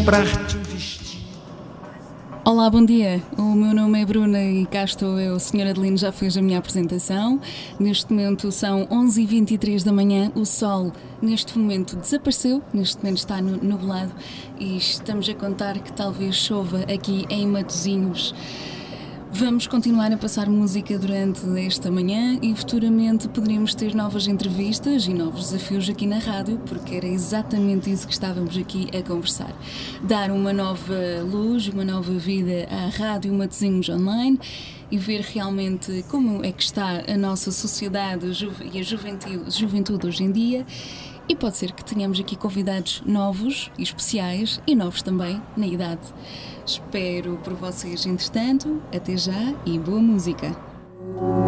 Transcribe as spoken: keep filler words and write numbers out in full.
comprar-te um vestido. Olá, bom dia. O meu nome é Bruna e cá estou eu. A senhora Adelino já fez a minha apresentação. Neste momento são onze e vinte e três da manhã. O sol, neste momento, desapareceu. Neste momento está nublado e estamos a contar que talvez chova aqui em Matosinhos. Vamos continuar a passar música durante esta manhã e futuramente poderemos ter novas entrevistas e novos desafios aqui na rádio, porque era exatamente isso que estávamos aqui a conversar. Dar uma nova luz, uma nova vida à Rádio Matosinhos Online e ver realmente como é que está a nossa sociedade e a juventude, juventude hoje em dia. E pode ser que tenhamos aqui convidados novos e especiais e novos também na idade. Espero por vocês, entretanto. Até já e boa música!